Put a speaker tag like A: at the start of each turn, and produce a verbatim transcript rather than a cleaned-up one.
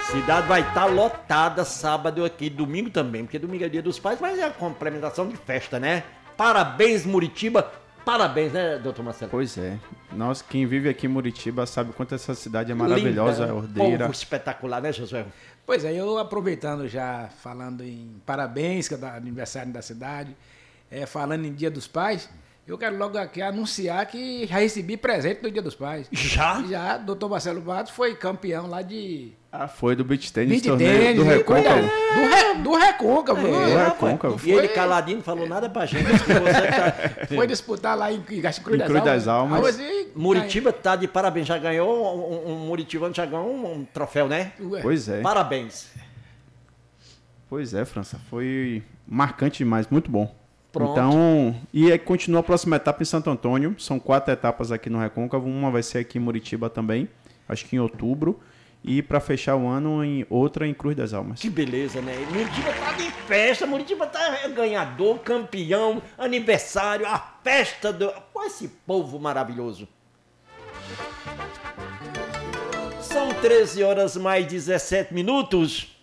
A: Cidade vai estar lotada sábado aqui, domingo também, porque domingo é dia dos pais, mas é a complementação de festa, né? Parabéns, Muritiba. Parabéns, né, doutor Marcelo?
B: Pois é. Nós, quem vive aqui em Muritiba, sabe o quanto essa cidade é maravilhosa,
A: Linda,
B: ordeira.
A: povo espetacular, né, Josué?
C: Pois é, eu aproveitando já, falando em parabéns, que é do aniversário da cidade, é, falando em Dia dos Pais, eu quero logo aqui anunciar que já recebi presente no Dia dos Pais.
A: Já?
C: Já, doutor Marcelo Matos foi campeão lá de...
B: Ah, foi do beach tennis,
C: Beach
B: torneio
C: tênis,
B: do
C: né?
B: Recôncavo.
C: Do, re, do Recôncavo.
A: É,
C: né?
B: do
A: rapaz.
B: Recôncavo.
A: E ele caladinho não falou nada pra gente. Que você tá...
C: Foi disputar lá em, em, Cruz,
B: Em Cruz das Almas.
C: Almas e-
A: Muritiba tá de parabéns, já ganhou, um, um Muritibano já ganhou um, um troféu, né?
C: Ué.
B: Pois é.
A: Parabéns.
B: Pois é, França. Foi marcante demais, muito bom.
A: Pronto.
B: Então, e aí continua a próxima etapa em Santo Antônio. São quatro etapas aqui no Recôncavo. Uma vai ser aqui em Muritiba também, acho que em outubro. E para fechar o ano, em outra em Cruz das Almas.
A: Que beleza, né? Muritiba tá de festa, Muritiba tá ganhador, campeão, aniversário, a festa do... Pô, esse povo maravilhoso. São treze horas mais dezessete minutos.